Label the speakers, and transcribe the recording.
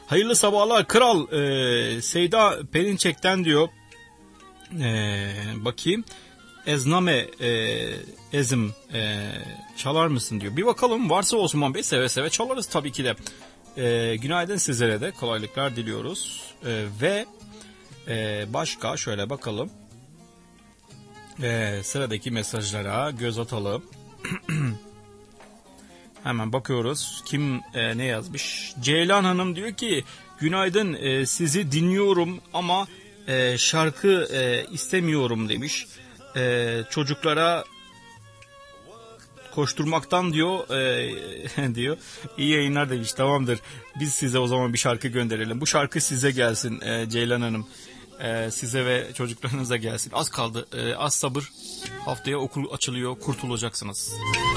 Speaker 1: Hayırlı sabahlar kral. Seyda Perinçek'ten diyor. Bakayım. Ezname ezim çalar mısın diyor. Bir bakalım, varsa Osman Bey seve seve çalarız tabii ki de. Günaydın, sizlere de kolaylıklar diliyoruz. Ve başka şöyle bakalım. Sıradaki mesajlara göz atalım. Hemen bakıyoruz. Kim ne yazmış? Ceylan Hanım diyor ki günaydın, sizi dinliyorum ama şarkı istemiyorum demiş. Çocuklara koşturmaktan diyor diyor. İyi yayınlar demiş. Tamamdır. Biz size o zaman bir şarkı gönderelim. Bu şarkı size gelsin Ceylan Hanım. Size ve çocuklarınıza gelsin. Az kaldı. Az sabır. Haftaya okul açılıyor. Kurtulacaksınız.